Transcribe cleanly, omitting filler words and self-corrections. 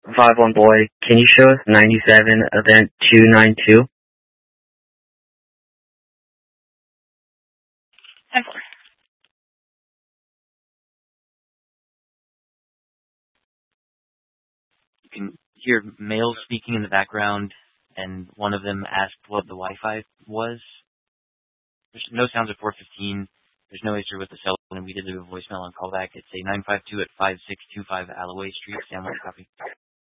5-1 boy, can you show us 97 event 292? 10-4. You can hear males speaking in the background, and one of them asked what the Wi-Fi was. There's no sounds at 415. There's no issue with the cell phone, and we did leave a voicemail on callback. It's a 952 at 5625 Alloway Street, San Juan, copy.